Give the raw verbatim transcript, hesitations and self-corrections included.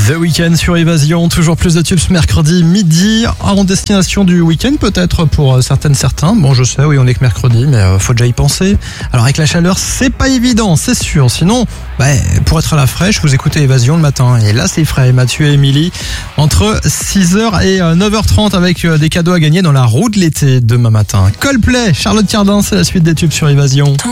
The Weeknd sur Évasion, toujours plus de tubes ce mercredi midi, en destination du week-end peut-être pour certaines certains. Bon, je sais, oui, on est que mercredi, mais euh, faut déjà y penser. Alors avec la chaleur, c'est pas évident, c'est sûr. Sinon, bah, pour être à la fraîche, vous écoutez Évasion le matin. Et là, c'est frais. Mathieu et Émilie, entre six heures et neuf heures trente avec des cadeaux à gagner dans la roue de l'été demain matin. Coldplay, Charlotte Cardin, c'est la suite des tubes sur Évasion.